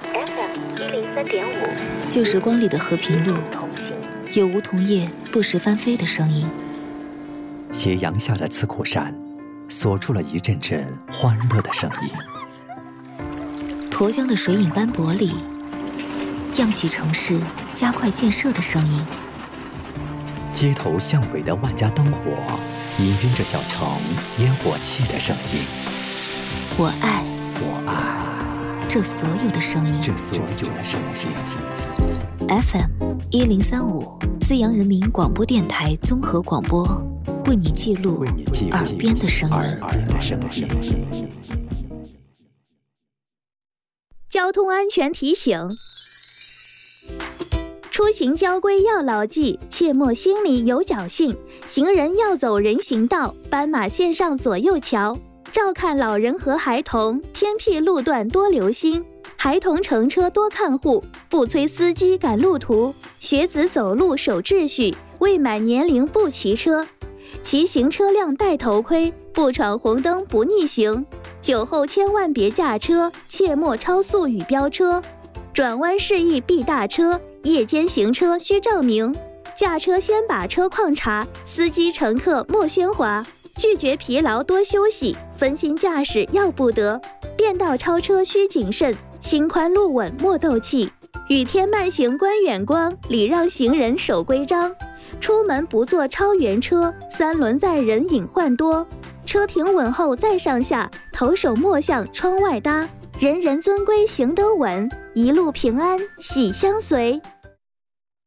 FM103.5， 旧时光里的和平路，有梧桐叶不时翻飞的声音。 斜阳下的刺口山，锁住了一阵阵欢乐的声音。 沱江的水影斑驳里，漾起城市加快建设的声音。 街头巷尾的万家灯火，氤氲着小城烟火气的声音。 我爱这所有的声音。FM103.5，资阳人民广播电台综合广播，为你记录耳边的声音。 交通安全提醒：出行交规要牢记，切莫心里有侥幸。行人要走人行道，斑马线上左右瞧。照看老人和孩童，偏僻路段多留心。孩童乘车多看护，不催司机赶路途。学子走路守秩序，未满年龄不骑车。骑行车辆戴头盔，不闯红灯不逆行。酒后千万别驾车，切莫超速与飙车。转弯示意避大车，夜间行车需照明。驾车先把车况查，司机乘客莫喧哗。拒绝疲劳多休息，分心驾驶要不得。变道超车需谨慎，心宽路稳莫斗气。雨天慢行观远光，礼让行人守规章。出门不坐超员车，三轮载人隐患多。车停稳后再上下，头手莫向窗外搭。人人遵规行得稳，一路平安喜相随。